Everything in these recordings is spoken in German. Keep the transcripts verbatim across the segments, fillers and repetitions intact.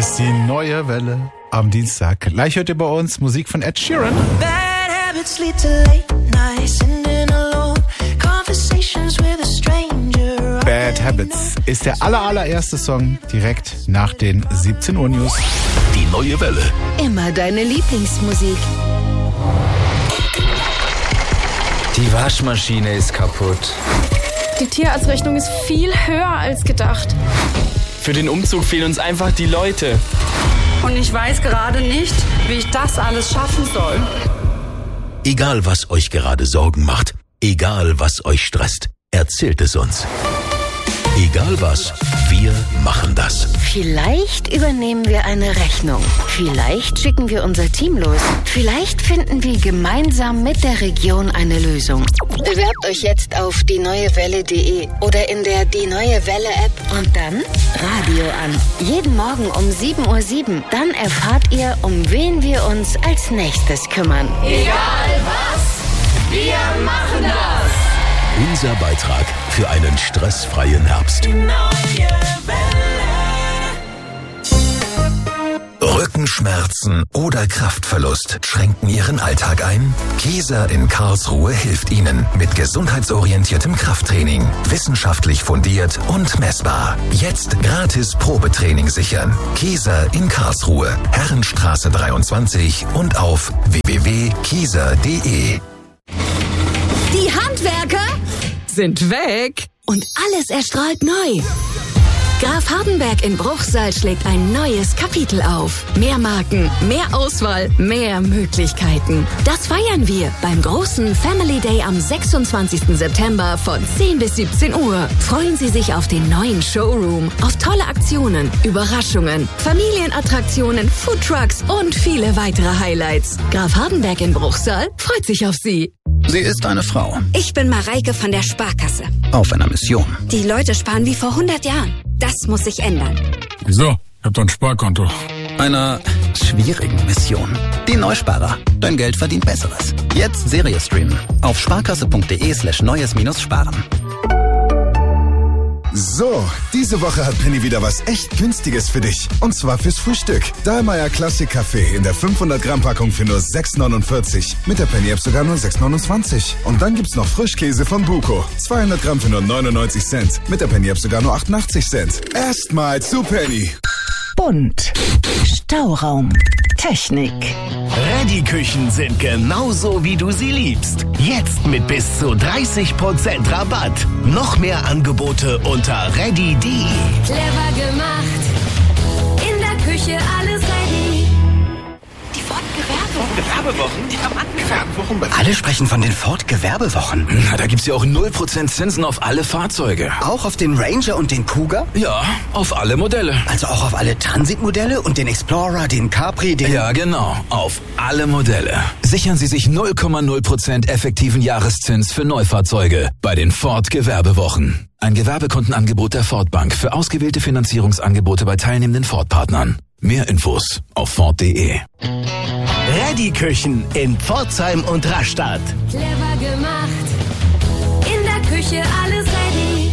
ist die neue Welle am Dienstag. Gleich hört ihr bei uns Musik von Ed Sheeran. Bad habits lead to late nights, sitting alone, conversations with a stranger. Bad Habits ist der aller, allererste Song direkt nach den siebzehn Uhr News. Die neue Welle. Immer deine Lieblingsmusik. Die Waschmaschine ist kaputt. Die Tierarztrechnung ist viel höher als gedacht. Für den Umzug fehlen uns einfach die Leute. Und ich weiß gerade nicht, wie ich das alles schaffen soll. Egal, was euch gerade Sorgen macht, egal, was euch stresst, erzählt es uns. Egal was, wir machen das. Vielleicht übernehmen wir eine Rechnung. Vielleicht schicken wir unser Team los. Vielleicht finden wir gemeinsam mit der Region eine Lösung. Bewerbt euch jetzt auf die neue welle punkt de oder in der Die Neue Welle App und dann Radio an. Jeden Morgen um sieben Uhr sieben. Dann erfahrt ihr, um wen wir uns als nächstes kümmern. Egal was, wir machen das. Unser Beitrag für einen stressfreien Herbst. Neue Welle. Rückenschmerzen oder Kraftverlust schränken Ihren Alltag ein? Kieser in Karlsruhe hilft Ihnen mit gesundheitsorientiertem Krafttraining, wissenschaftlich fundiert und messbar. Jetzt gratis Probetraining sichern. Kieser in Karlsruhe, Herrenstraße dreiundzwanzig und auf w w w punkt kieser punkt de. Die Handwerker Sind weg. und alles erstrahlt neu. Graf Hardenberg in Bruchsal schlägt ein neues Kapitel auf. Mehr Marken, mehr Auswahl, mehr Möglichkeiten. Das feiern wir beim großen Family Day am sechsundzwanzigsten September von zehn bis siebzehn Uhr. Freuen Sie sich auf den neuen Showroom, auf tolle Aktionen, Überraschungen, Familienattraktionen, Foodtrucks und viele weitere Highlights. Graf Hardenberg in Bruchsal freut sich auf Sie. Sie ist eine Frau Ich bin Mareike von der Sparkasse. auf einer Mission. Die Leute sparen wie vor hundert Jahren. Das muss sich ändern. Wieso? Ich hab doch ein Sparkonto. Einer schwierigen Mission. Die Neusparer. Dein Geld verdient Besseres. Jetzt Serie streamen. Auf sparkasse.de slash neues minus sparen. So, diese Woche hat Penny wieder was echt Günstiges für dich. Und zwar fürs Frühstück. Dahlmeier Classic Kaffee in der fünfhundert Gramm Packung für nur sechs neunundvierzig. Mit der Penny App sogar nur sechs neunundzwanzig. Und dann gibt's noch Frischkäse von Buko. zweihundert Gramm für nur neunundneunzig Cent. Mit der Penny App sogar nur achtundachtzig Cent. Erstmal zu Penny. Bunt. Stauraum. Technik. Ready-Küchen sind genauso, wie du sie liebst. Jetzt mit bis zu dreißig Prozent Rabatt. Noch mehr Angebote unter ready punkt de. Clever gemacht. In der Küche alles ready. Die Ford-Gewerbewochen. Gewerbewochen? Ja, Mann, Gewerbewochen. Alle sprechen von den Ford-Gewerbewochen. Na, da gibt's ja auch null Prozent Zinsen auf alle Fahrzeuge. Auch auf den Ranger und den Kuga? Ja, auf alle Modelle. Also auch auf alle Transitmodelle und den Explorer, den Capri, den... Ja, genau. Auf alle Modelle. Sichern Sie sich null Komma null Prozent effektiven Jahreszins für Neufahrzeuge bei den Ford Gewerbewochen. Ein Gewerbekundenangebot der Ford Bank für ausgewählte Finanzierungsangebote bei teilnehmenden Ford-Partnern. Mehr Infos auf ford punkt de. Ready-Küchen in Pforzheim und Rastatt. Clever gemacht. In der Küche alles ready.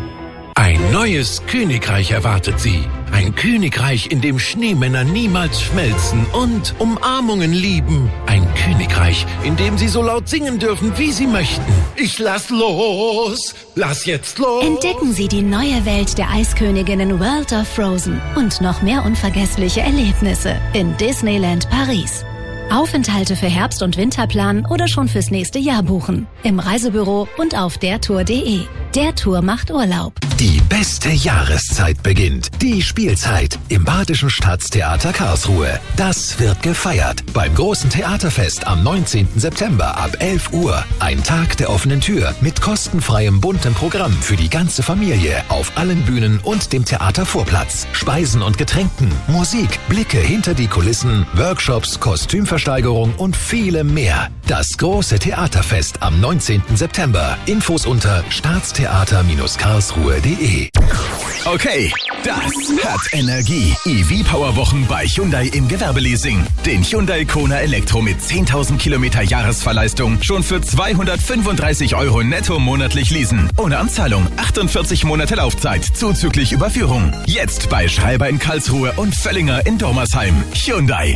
Ein neues Königreich erwartet Sie. Ein Königreich, in dem Schneemänner niemals schmelzen und Umarmungen lieben. Ein Königreich, in dem Sie so laut singen dürfen, wie Sie möchten. Ich lass los, lass jetzt los. Entdecken Sie die neue Welt der Eisköniginnen World of Frozen und noch mehr unvergessliche Erlebnisse in Disneyland Paris. Aufenthalte für Herbst- und Winterplan oder schon fürs nächste Jahr buchen. Im Reisebüro und auf dertour punkt de. Der Tour macht Urlaub. Die beste Jahreszeit beginnt. Die Spielzeit im Badischen Staatstheater Karlsruhe. Das wird gefeiert beim großen Theaterfest am neunzehnten September ab elf Uhr. Ein Tag der offenen Tür mit kostenfreiem buntem Programm für die ganze Familie auf allen Bühnen und dem Theatervorplatz. Speisen und Getränken, Musik, Blicke hinter die Kulissen, Workshops, Kostümversteigerung und viele mehr. Das große Theaterfest am neunzehnten September. Infos unter staatstheater Karlsruhe punkt de. Okay, Das hat Energie. E V-Power-Wochen bei Hyundai im Gewerbeleasing. Den Hyundai Kona Elektro mit zehntausend Kilometer Jahresverleistung schon für zweihundertfünfunddreißig Euro netto monatlich leasen. Ohne Anzahlung, achtundvierzig Monate Laufzeit, zuzüglich Überführung. Jetzt bei Schreiber in Karlsruhe und Völlinger in Dormersheim. Hyundai.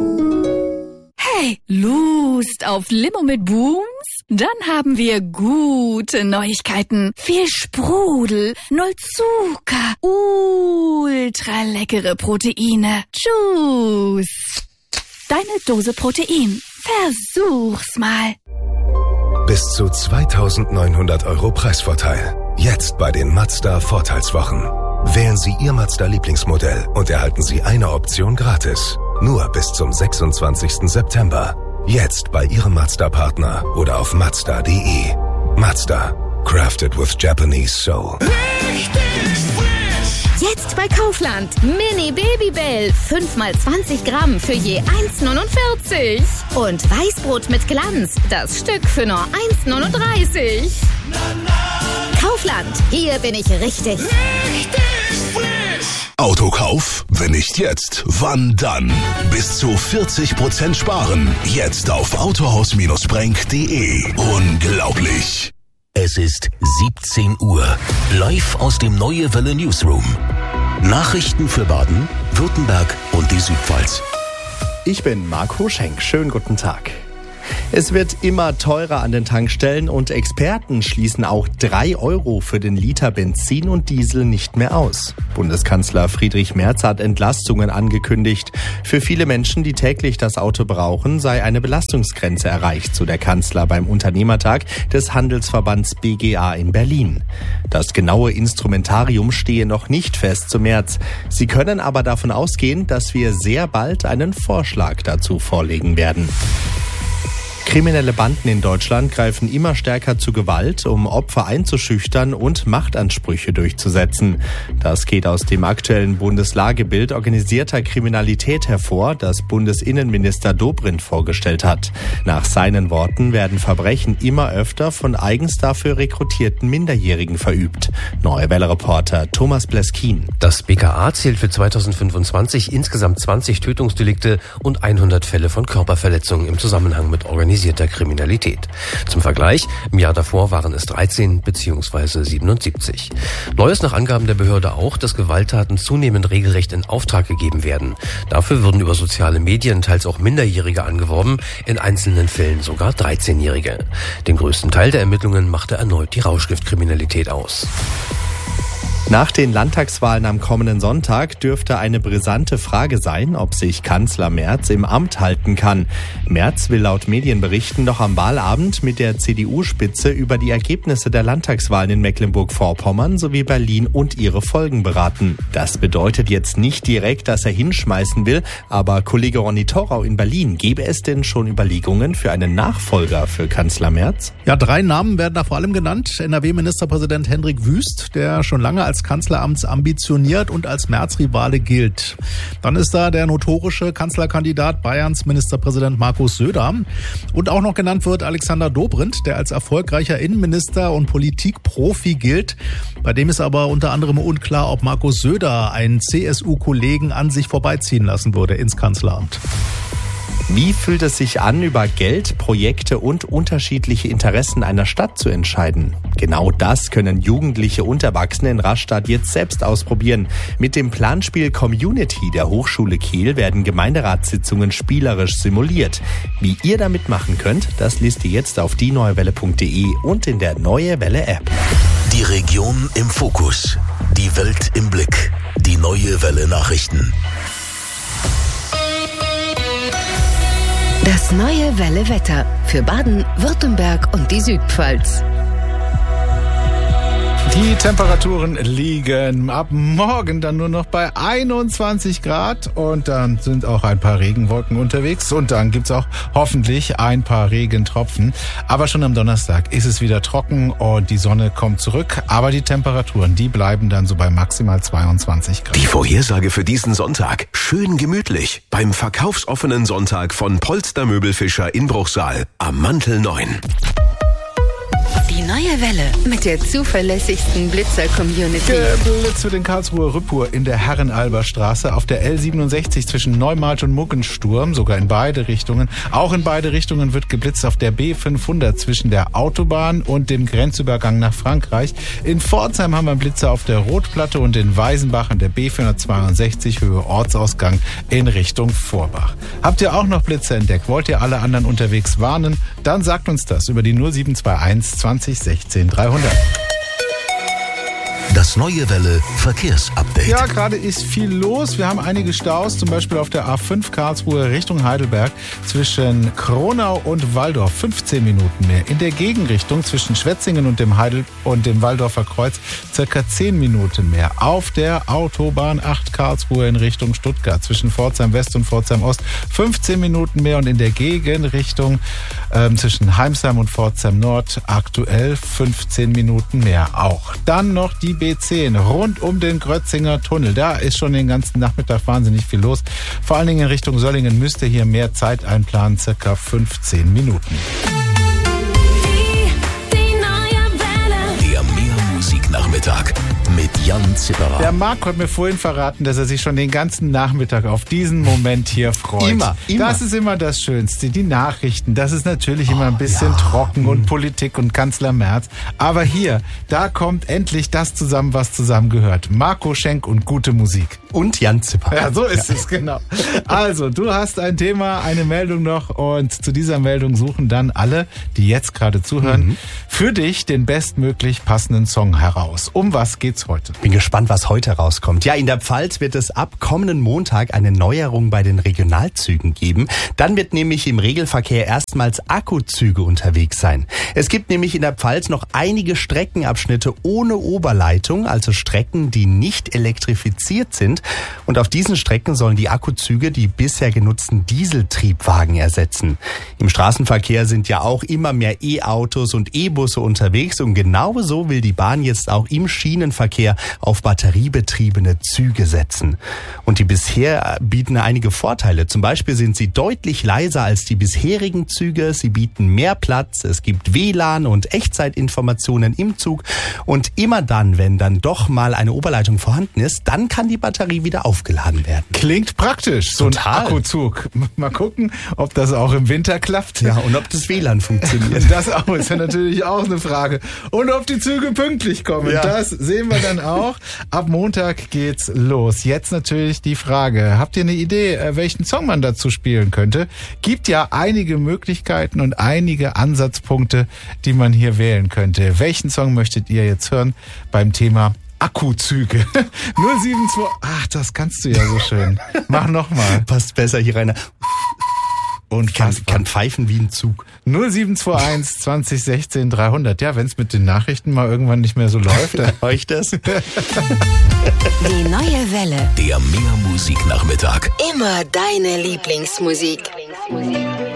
Hey, Lust auf Limo mit Booms? Dann haben wir gute Neuigkeiten. Viel Sprudel, null Zucker, ultra leckere Proteine. Tschüss. Deine Dose Protein. Versuch's mal. Bis zu zweitausendneunhundert Euro Preisvorteil. Jetzt bei den Mazda Vorteilswochen. Wählen Sie Ihr Mazda-Lieblingsmodell und erhalten Sie eine Option gratis. Nur bis zum sechsundzwanzigsten September. Jetzt bei Ihrem Mazda-Partner oder auf Mazda punkt de. Mazda. Crafted with Japanese Soul. Jetzt bei Kaufland. Mini Babybell. fünf mal zwanzig Gramm für je eins neunundvierzig. Und Weißbrot mit Glanz. Das Stück für nur eins neununddreißig. Kaufland. Hier bin ich richtig. Richtig frisch. Autokauf? Wenn nicht jetzt, wann dann? Bis zu vierzig Prozent sparen. Jetzt auf autohaus Bindestrich brenk punkt de. Unglaublich. Es ist siebzehn Uhr. Live aus dem Neue Welle Newsroom. Nachrichten für Baden, Württemberg und die Südpfalz. Ich bin Marco Schenk. Schönen guten Tag. Es wird immer teurer an den Tankstellen und Experten schließen auch drei Euro für den Liter Benzin und Diesel nicht mehr aus. Bundeskanzler Friedrich Merz hat Entlastungen angekündigt. Für viele Menschen, die täglich das Auto brauchen, sei eine Belastungsgrenze erreicht, so der Kanzler beim Unternehmertag des Handelsverbands B G A in Berlin. Das genaue Instrumentarium stehe noch nicht fest zu Merz. Sie können aber davon ausgehen, dass wir sehr bald einen Vorschlag dazu vorlegen werden. Kriminelle Banden in Deutschland greifen immer stärker zu Gewalt, um Opfer einzuschüchtern und Machtansprüche durchzusetzen. Das geht aus dem aktuellen Bundeslagebild organisierter Kriminalität hervor, das Bundesinnenminister Dobrindt vorgestellt hat. Nach seinen Worten werden Verbrechen immer öfter von eigens dafür rekrutierten Minderjährigen verübt. Neue Welle-Reporter Thomas Bleskin. Das B K A zählt für zweitausendfünfundzwanzig insgesamt zwanzig Tötungsdelikte und hundert Fälle von Körperverletzungen im Zusammenhang mit organisierter Kriminalität. Zum Vergleich, im Jahr davor waren es dreizehn bzw. siebenundsiebzig. Neu ist nach Angaben der Behörde auch, dass Gewalttaten zunehmend regelrecht in Auftrag gegeben werden. Dafür würden über soziale Medien teils auch Minderjährige angeworben, in einzelnen Fällen sogar dreizehnjährige. Den größten Teil der Ermittlungen machte erneut die Rauschgiftkriminalität aus. Nach den Landtagswahlen am kommenden Sonntag dürfte eine brisante Frage sein, ob sich Kanzler Merz im Amt halten kann. Merz will laut Medienberichten noch am Wahlabend mit der C D U-Spitze über die Ergebnisse der Landtagswahlen in Mecklenburg-Vorpommern sowie Berlin und ihre Folgen beraten. Das bedeutet jetzt nicht direkt, dass er hinschmeißen will, aber Kollege Ronny Thorau in Berlin, gäbe es denn schon Überlegungen für einen Nachfolger für Kanzler Merz? Ja, drei Namen werden da vor allem genannt. N R W-Ministerpräsident Hendrik Wüst, der schon lange als Kanzleramts ambitioniert und als Merz-Rivale gilt. Dann ist da der notorische Kanzlerkandidat Bayerns Ministerpräsident Markus Söder. Und auch noch genannt wird Alexander Dobrindt, der als erfolgreicher Innenminister und Politikprofi gilt. Bei dem ist aber unter anderem unklar, ob Markus Söder einen C S U-Kollegen an sich vorbeiziehen lassen würde ins Kanzleramt. Wie fühlt es sich an, über Geld, Projekte und unterschiedliche Interessen einer Stadt zu entscheiden? Genau das können Jugendliche und Erwachsene in Rastatt jetzt selbst ausprobieren. Mit dem Planspiel Community der Hochschule Kiel werden Gemeinderatssitzungen spielerisch simuliert. Wie ihr da mitmachen könnt, das liest ihr jetzt auf die neue welle punkt de und in der Neue Welle App. Die Region im Fokus, die Welt im Blick, die Neue Welle Nachrichten. Das Neue Welle Wetter für Baden, Württemberg und die Südpfalz. Die Temperaturen liegen ab morgen dann nur noch bei einundzwanzig Grad und dann sind auch ein paar Regenwolken unterwegs und dann gibt's auch hoffentlich ein paar Regentropfen. Aber schon am Donnerstag ist es wieder trocken und die Sonne kommt zurück, aber die Temperaturen, die bleiben dann so bei maximal zweiundzwanzig Grad. Die Vorhersage für diesen Sonntag. Schön gemütlich beim verkaufsoffenen Sonntag von Polster Möbelfischer in Bruchsal am Mantel neun. Die Die neue Welle mit der zuverlässigsten Blitzer-Community. Geblitzt für den Karlsruher Rüppur in der Herrenalberstraße auf der L siebenundsechzig zwischen Neumarkt und Muggensturm, sogar in beide Richtungen. Auch in beide Richtungen wird geblitzt auf der B fünfhundert zwischen der Autobahn und dem Grenzübergang nach Frankreich. In Pforzheim haben wir einen Blitzer auf der Rotplatte und in Weisenbach an der B vierhundertzweiundsechzig Höhe Ortsausgang in Richtung Vorbach. Habt ihr auch noch Blitzer entdeckt? Wollt ihr alle anderen unterwegs warnen? Dann sagt uns das über die null sieben zwei eins zwanzig sechzehn dreihundert. Das neue Welle Verkehrsupdate. Ja, gerade ist viel los. Wir haben einige Staus, zum Beispiel auf der A fünf Karlsruhe Richtung Heidelberg zwischen Kronau und Walldorf fünfzehn Minuten mehr. In der Gegenrichtung zwischen Schwetzingen und dem Heidel und dem Walldorfer Kreuz circa zehn Minuten mehr. Auf der Autobahn acht Karlsruhe in Richtung Stuttgart zwischen Pforzheim West und Pforzheim Ost fünfzehn Minuten mehr und in der Gegenrichtung ähm, zwischen Heimsheim und Pforzheim Nord aktuell fünfzehn Minuten mehr auch. Dann noch die B zehn rund um den Grötzinger Tunnel. Da ist schon den ganzen Nachmittag wahnsinnig viel los. Vor allen Dingen in Richtung Söllingen müsst ihr hier mehr Zeit einplanen, circa fünfzehn Minuten. Die, die neue Welle. Der Meermusiknachmittag mit Jan Zipperer. Der Marc hat mir vorhin verraten, dass er sich schon den ganzen Nachmittag auf diesen Moment hier freut. Immer, immer. Das ist immer das Schönste. Die Nachrichten, das ist natürlich immer ein bisschen oh, ja. trocken und Politik und Kanzler Merz. Aber hier, da kommt endlich das zusammen, was zusammengehört. Marco Schenk und gute Musik. Und Jan Zipperer. Ja, so ist ja. es, genau. Also, du hast ein Thema, eine Meldung noch und zu dieser Meldung suchen dann alle, die jetzt gerade zuhören, mhm. für dich den bestmöglich passenden Song heraus. Um was geht's heute? Bin gespannt, was heute rauskommt. Ja, in der Pfalz wird es ab kommenden Montag eine Neuerung bei den Regionalzügen geben. Dann wird nämlich im Regelverkehr erstmals Akkuzüge unterwegs sein. Es gibt nämlich in der Pfalz noch einige Streckenabschnitte ohne Oberleitung, also Strecken, die nicht elektrifiziert sind. Und auf diesen Strecken sollen die Akkuzüge die bisher genutzten Dieseltriebwagen ersetzen. Im Straßenverkehr sind ja auch immer mehr E-Autos und E-Busse unterwegs und genauso will die Bahn jetzt auch im Schienenverkehr auf batteriebetriebene Züge setzen. Und die bisher bieten einige Vorteile. Zum Beispiel sind sie deutlich leiser als die bisherigen Züge. Sie bieten mehr Platz. Es gibt W L A N und Echtzeitinformationen im Zug. Und immer dann, wenn dann doch mal eine Oberleitung vorhanden ist, dann kann die Batterie wieder aufgeladen werden. Klingt praktisch, so Total. ein Akkuzug. Mal gucken, ob das auch im Winter klappt. Ja, und ob das W L A N funktioniert. Das auch ist ja natürlich auch eine Frage. Und ob die Züge pünktlich kommen. Ja. Das sehen wir dann auch. Ab Montag geht's los. Jetzt natürlich die Frage, habt ihr eine Idee, welchen Song man dazu spielen könnte? Gibt ja einige Möglichkeiten und einige Ansatzpunkte, die man hier wählen könnte. Welchen Song möchtet ihr jetzt hören beim Thema Akkuzüge? null sieben zwei. Ach, das kannst du ja so schön. Mach nochmal. Passt besser hier rein. Und kann, kann pfeifen wie ein Zug. null sieben zwei eins zwanzig sechzehn dreihundert. Ja, wenn es mit den Nachrichten mal irgendwann nicht mehr so läuft, dann höre ich das. Die neue Welle. Der Meermusiknachmittag. Immer deine Lieblingsmusik. Lieblingsmusik.